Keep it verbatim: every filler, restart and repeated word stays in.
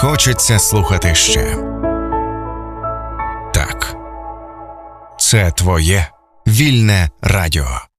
хочеться слухати ще. Так, це твоє вільне радіо.